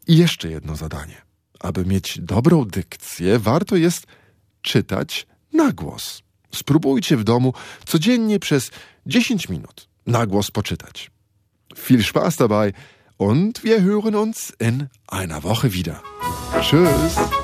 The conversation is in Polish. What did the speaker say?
I jeszcze jedno zadanie. Aby mieć dobrą dykcję, warto jest czytać na głos. Spróbujcie w domu codziennie przez 10 minut na głos poczytać. Viel Spaß dabei und wir hören uns in einer Woche wieder. Tschüss!